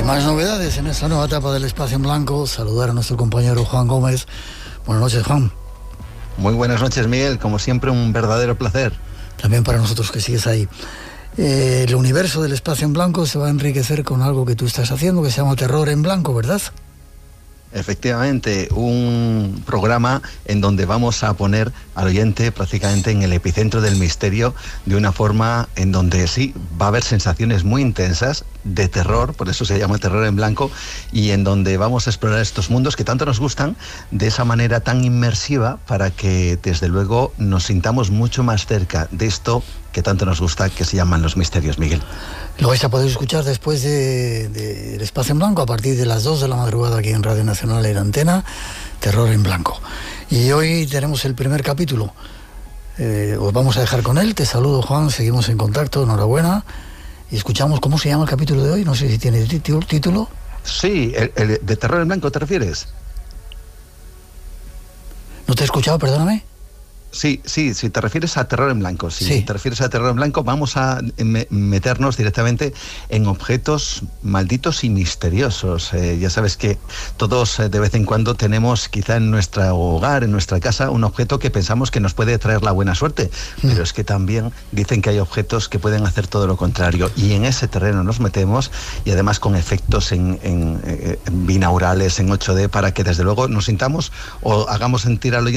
Más novedades en esta nueva etapa del Espacio en Blanco. Saludar a nuestro compañero Juan Gómez. Buenas noches, Juan. Muy buenas noches, Miguel. Como siempre, un verdadero placer. También para nosotros que sigues ahí. El universo del Espacio en Blanco se va a enriquecer con algo que tú estás haciendo que se llama Terror en Blanco, ¿verdad? Efectivamente, un programa en donde vamos a poner al oyente prácticamente en el epicentro del misterio, de una forma en donde sí va a haber sensaciones muy intensas de terror, por eso se llama Terror en Blanco, y en donde vamos a explorar estos mundos que tanto nos gustan, de esa manera tan inmersiva, para que desde luego nos sintamos mucho más cerca de esto que tanto nos gusta, que se llaman los misterios, Miguel. Lo vais a poder escuchar después del Espacio en Blanco a partir de las 2 de la madrugada aquí en Radio Nacional y la Antena, Terror en Blanco. Y hoy tenemos el primer capítulo. Os vamos a dejar con él. Te saludo, Juan, seguimos en contacto, enhorabuena. Y escuchamos cómo se llama el capítulo de hoy, no sé si tiene título. Sí, el de Terror en Blanco, ¿te refieres? ¿No te he escuchado, perdóname? Sí, si te refieres a Terror en Blanco, sí. Te refieres a Terror en Blanco, vamos a meternos directamente en objetos malditos y misteriosos. Ya sabes que todos de vez en cuando tenemos quizá en nuestro hogar, en nuestra casa, un objeto que pensamos que nos puede traer la buena suerte, pero es que también dicen que hay objetos que pueden hacer todo lo contrario, y en ese terreno nos metemos, y además con efectos en binaurales, en 8D, para que desde luego nos sintamos o hagamos sentir al oyente